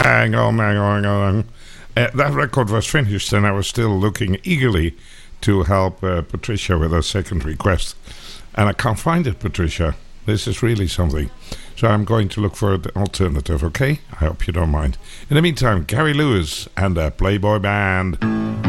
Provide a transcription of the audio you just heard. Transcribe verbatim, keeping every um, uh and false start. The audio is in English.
hang on, hang on, hang on. Uh, that record was finished, and I was still looking eagerly to help uh, Patricia with her second request. And I can't find it, Patricia. This is really something. So I'm going to look for an alternative, okay? I hope you don't mind. In the meantime, Gary Lewis and the Playboy Band.